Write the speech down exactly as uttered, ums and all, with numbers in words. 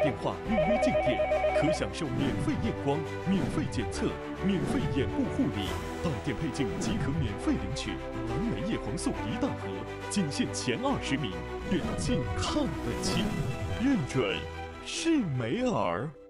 电话预约镜店，可享受免费验光、免费检测、免费眼部护理，到店配镜即可免费领取蓝莓叶黄素一大盒，仅限前二十名，远近看得清，认准是美尔。